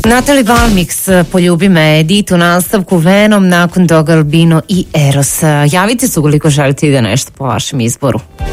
Natalie Balmix, Poljubi me, Edit, u nastavku Venom, nakon toga Albino i Eros. Javite se ukoliko želite da nešto po vašem izboru.